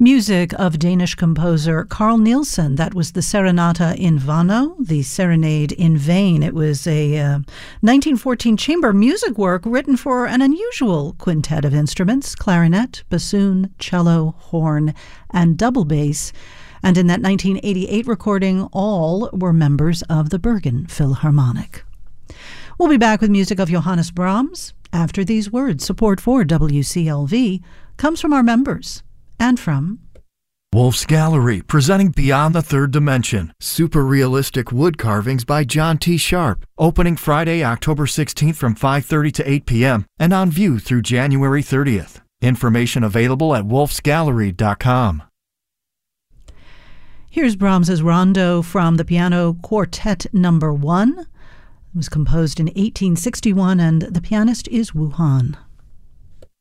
Music of Danish composer Carl Nielsen. That was the Serenata in Vano, the Serenade in Vain. It was a 1914 chamber music work written for an unusual quintet of instruments: clarinet, bassoon, cello, horn, and double bass. And in that 1988 recording, all were members of the Bergen Philharmonic. We'll be back with music of Johannes Brahms after these words. Support for WCLV comes from our members and from Wolf's Gallery, presenting Beyond the Third Dimension, super realistic wood carvings by John T. Sharp, opening Friday, October 16th from 5:30 to 8 p.m. and on view through January 30th. Information available at wolfsgallery.com. Here's Brahms's Rondo from the Piano Quartet No. 1. It was composed in 1861, and the pianist is Wu Han.